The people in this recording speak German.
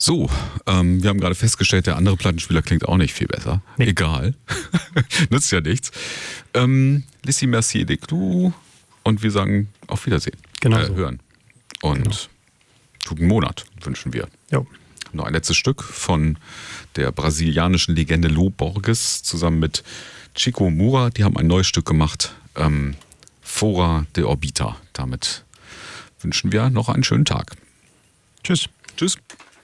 So, wir haben gerade festgestellt, der andere Plattenspieler klingt auch nicht viel besser. Nee. Egal. Nützt ja nichts. Lissi, merci de clou. Und wir sagen auf Wiedersehen. Genau so. Hören. Und guten Monat wünschen wir. Jo. Noch ein letztes Stück von der brasilianischen Legende Lô Borges zusammen mit Chico Mura. Die haben ein neues Stück gemacht. Fora de Orbita. Damit wünschen wir noch einen schönen Tag. Tschüss. Tschüss.